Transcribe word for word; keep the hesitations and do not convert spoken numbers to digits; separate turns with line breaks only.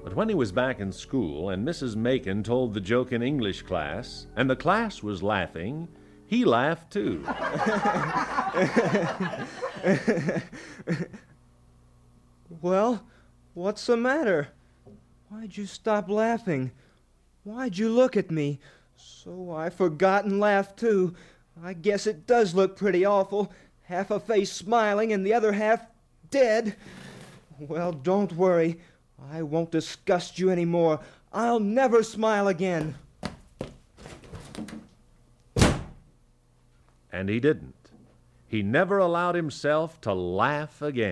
But when he was back in school and Missus Macon told the joke in English class, and the class was laughing, he laughed too.
Well, what's the matter? Why'd you stop laughing? Why'd you look at me? So I forgot and laughed too. I guess it does look pretty awful. Half a face smiling and the other half dead. Well, don't worry. I won't disgust you anymore. I'll never smile again.
And he didn't. He never allowed himself to laugh again.